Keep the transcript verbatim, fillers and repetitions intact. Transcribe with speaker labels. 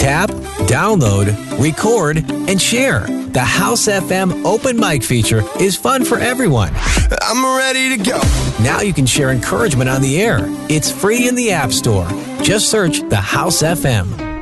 Speaker 1: Tap, download, record, and share. The House F M open mic feature is fun for everyone.
Speaker 2: I'm ready to go.
Speaker 1: Now you can share encouragement on the air. It's free in the App Store. Just search The House F M.